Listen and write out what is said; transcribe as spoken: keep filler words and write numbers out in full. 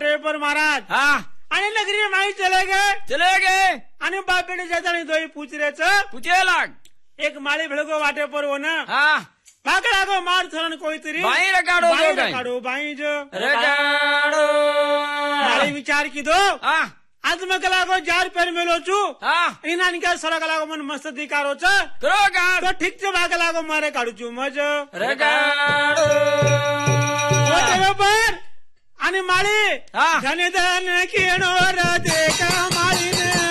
वाटे पर महाराज हाँ आणि नगरी में माई चले गए चले गए आणि बाप बेटे जाता नहीं दोई पूछ रहे छ पूछे लाग एक माळी भेळगो वाटे पर हो ना हाँ भाग लागो मार थरण कोई तरी बाई रगाड़ो दो बाई गई रगाड़ो बाई जो रगाड़ो माळी विचार की दो हाँ आज मैं कलागो जार पैर मेलो छू हाँ इना निकाल सरा कलागो मन मस्त दिकारो छ करो गार तो ठीक से भाग लागो मारे काढू छू मज रगाड़ो बरोबर आणि माळी हाँ धन धन किणोर देखा माळीने